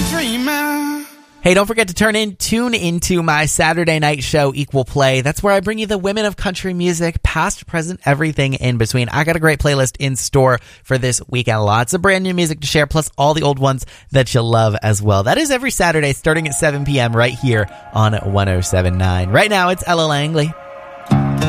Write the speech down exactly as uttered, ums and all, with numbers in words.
dreamer. Hey, don't forget to turn in, tune into my Saturday night show, Equal Play. That's where I bring you the women of country music, past, present, everything in between. I got a great playlist in store for this weekend. Lots of brand new music to share, plus all the old ones that you'll love as well. That is every Saturday starting at seven p.m. right here on one oh seven point nine. Right now, it's Ella Langley.